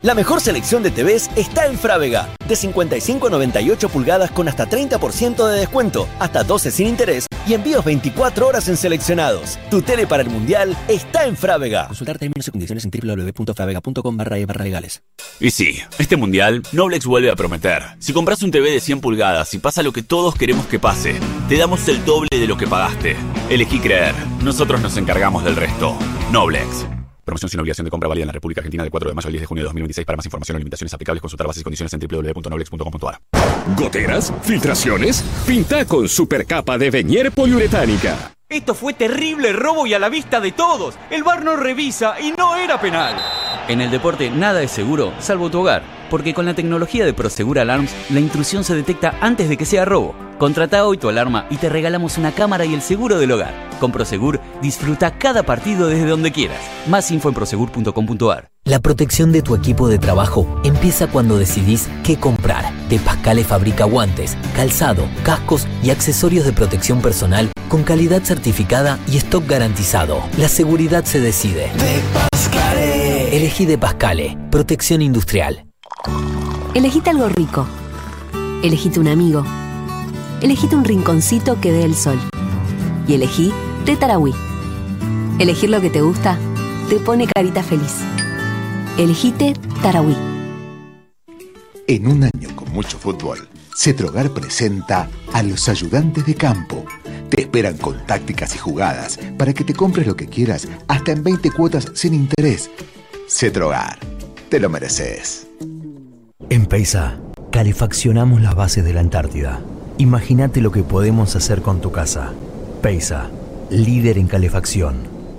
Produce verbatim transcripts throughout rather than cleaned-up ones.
La mejor selección de T Vs está en Frávega. De cincuenta y cinco a noventa y ocho pulgadas con hasta treinta por ciento de descuento, hasta doce sin interés y envíos veinticuatro horas en seleccionados. Tu tele para el Mundial está en Frávega. Consultar términos y condiciones en doble u doble u doble u punto fravega punto com barra e barra legales. Y sí, este Mundial, Noblex vuelve a prometer. Si compras un T V de cien pulgadas y pasa lo que todos queremos que pase, te damos el doble de lo que pagaste. Elegí creer. Nosotros nos encargamos del resto. Noblex. Promoción sin obligación de compra válida en la República Argentina del cuatro de mayo al diez de junio de dos mil veintiséis. Para más información o limitaciones aplicables, consultar bases y condiciones en doble u doble u doble u punto noblex punto com punto a r. ¿Goteras? ¿Filtraciones? Pinta con supercapa de Venier poliuretánica. Esto fue terrible robo y a la vista de todos. El V A R no revisa y no era penal. En el deporte nada es seguro, salvo tu hogar. Porque con la tecnología de Prosegur Alarms, la intrusión se detecta antes de que sea robo. Contrata hoy tu alarma y te regalamos una cámara y el seguro del hogar. Con Prosegur, disfruta cada partido desde donde quieras. Más info en prosegur punto com punto a r. La protección de tu equipo de trabajo empieza cuando decidís qué comprar. De Pascale fabrica guantes, calzado, cascos y accesorios de protección personal con calidad certificada y stock garantizado. La seguridad se decide. De Pascale. Elegí De Pascale. Protección industrial. Elegite algo rico. Elegite un amigo. Elegite un rinconcito que dé el sol. Y elegí Té Tarahui. Elegir lo que te gusta te pone carita feliz. Elegite Tarahui. En un año con mucho fútbol, Cetrogar presenta a los ayudantes de campo. Te esperan con tácticas y jugadas para que te compres lo que quieras hasta en veinte cuotas sin interés. Cetrogar, te lo mereces. En Peisa, calefaccionamos las bases de la Antártida. Imagínate lo que podemos hacer con tu casa. Peisa, líder en calefacción.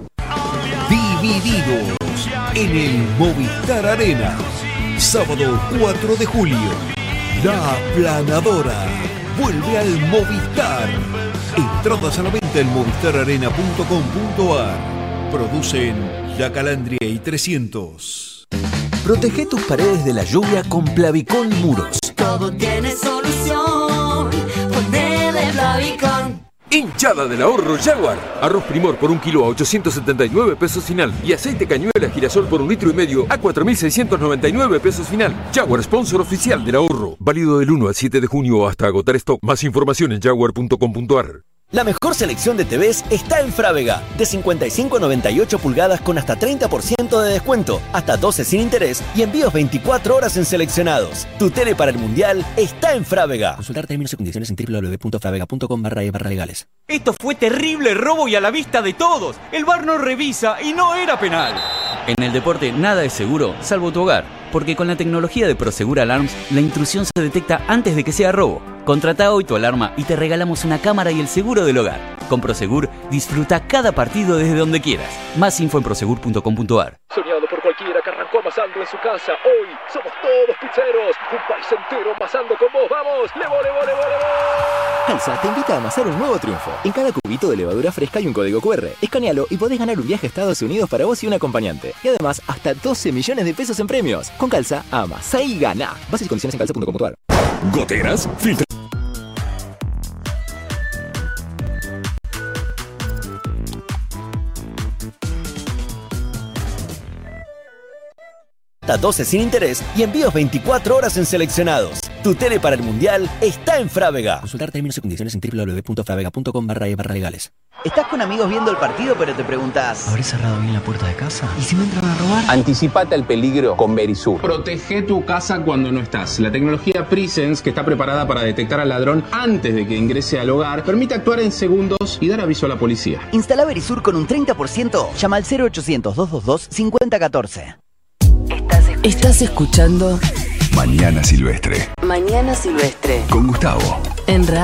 Divididos en el Movistar Arena. Sábado cuatro de julio. La Aplanadora vuelve al Movistar. Entradas a la venta en movistar arena punto com punto a r. Producen La Calandria y trescientos. Protege tus paredes de la lluvia con Plavicón Muros. Todo tiene solución. Ponele Plavicón. Hinchada del ahorro Jaguar. Arroz Primor por un kilo a ochocientos setenta y nueve pesos final. Y aceite cañuela girasol por un litro y medio a cuatro mil seiscientos noventa y nueve pesos final. Jaguar, sponsor oficial del ahorro. Válido del uno al siete de junio hasta agotar stock. Más información en jaguar punto com punto a r. La mejor selección de T Vs está en Frávega. De cincuenta y cinco a noventa y ocho pulgadas con hasta treinta por ciento de descuento, hasta doce sin interés y envíos veinticuatro horas en seleccionados. Tu tele para el Mundial está en Frávega. Consultar términos y condiciones en doble u doble u doble u punto fravega punto com barra e barra legales. Esto fue terrible robo y a la vista de todos. El V A R no revisa y no era penal. En el deporte nada es seguro, salvo tu hogar. Porque con la tecnología de Prosegur Alarms, la intrusión se detecta antes de que sea robo. Contrata hoy tu alarma y te regalamos una cámara y el seguro del hogar. Con Prosegur, disfruta cada partido desde donde quieras. Más info en prosegur punto com punto a r. Soñado por cualquiera que arrancó amasando en su casa. Hoy somos todos pizzeros. Un país entero amasando con vos. ¡Vamos! ¡Levo, levo, levo, levo! Calza te invita a amasar un nuevo triunfo. En cada cubito de levadura fresca hay un código cu erre. Escanealo y podés ganar un viaje a Estados Unidos para vos y un acompañante. Y además, hasta doce millones de pesos en premios. Con Calza, amasá y gana. Bases y condiciones en calza punto com punto a r. ¿Goteras? Filtra. Hasta doce sin interés y envíos veinticuatro horas en seleccionados. Tu tele para el Mundial está en Frávega. Consultar términos y condiciones en doble u doble u doble u punto fravega punto com barra e barra legales. Estás con amigos viendo el partido, pero te preguntas: ¿habré cerrado bien la puerta de casa? ¿Y si me entran a robar? Anticipate al peligro con Verisur. Protege tu casa cuando no estás. La tecnología Presence, que está preparada para detectar al ladrón antes de que ingrese al hogar, permite actuar en segundos y dar aviso a la policía. Instala Verisur con un treinta por ciento. Llama al cero ochocientos, doscientos veintidós, cincuenta catorce. Estás escuchando Mañana Silvestre. Mañana Silvestre Con Gustavo. en Radio